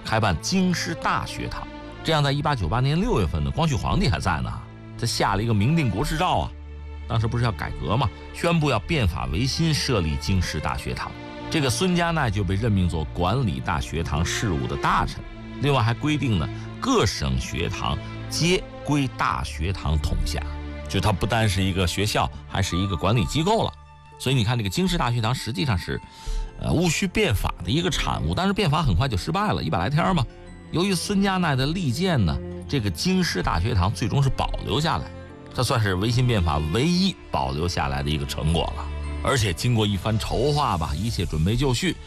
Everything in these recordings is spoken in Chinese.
开办京师大学堂。这样在1898年6月份呢，光绪皇帝还在呢，他下了一个明定国事诏啊，当时不是要改革嘛，宣布要变法维新，设立京师大学堂。这个孙家鼐就被任命做管理大学堂事务的大臣。另外还规定呢，各省学堂皆归大学堂统辖，就它不单是一个学校，还是一个管理机构了。所以你看，这个京师大学堂实际上是戊戌变法的一个产物，但是变法很快就失败了，100来天嘛。由于孙家鼐的力荐呢，这个京师大学堂最终是保留下来，这算是维新变法唯一保留下来的一个成果了。而且经过一番筹划吧，一切准备就绪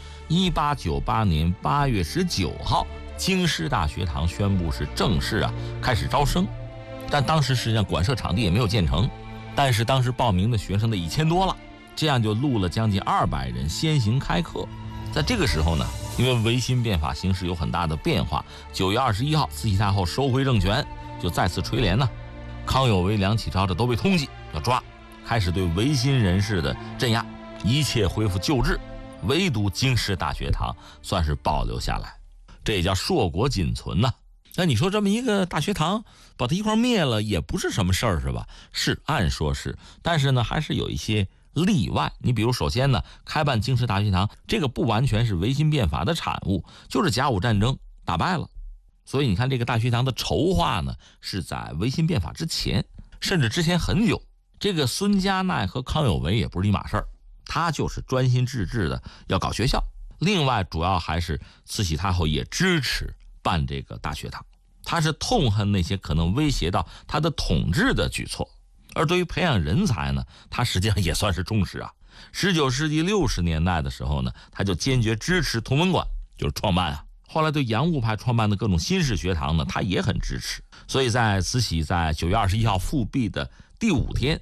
，1898年8月19号，京师大学堂宣布是正式开始招生。但当时实际上馆舍场地也没有建成，但是当时报名的学生的1000多了，这样就录了将近200人先行开课。在这个时候呢，因为维新变法形势有很大的变化，9月21号慈禧太后收回政权，就再次垂帘呢。康有为、梁启超这都被通缉要抓，开始对维新人士的镇压，一切恢复旧制，唯独京师大学堂算是保留下来，这也叫硕果仅存呢。那你说这么一个大学堂把它一块灭了也不是什么事儿是吧？是，按说是，但是呢还是有一些例外。你比如首先呢，开办京师大学堂这个不完全是维新变法的产物，就是甲午战争打败了。所以你看这个大学堂的筹划呢是在维新变法之前，甚至之前很久。这个孙家鼐和康有为也不是一码事儿，他就是专心致志的要搞学校。另外主要还是慈禧太后也支持办这个大学堂，他是痛恨那些可能威胁到他的统治的举措。而对于培养人才呢，他实际上也算是重视啊。19世纪60年代的时候呢，他就坚决支持同文馆，就是创办啊。后来对洋务派创办的各种新式学堂呢，他也很支持。所以在慈禧在9月21号复辟的第5天，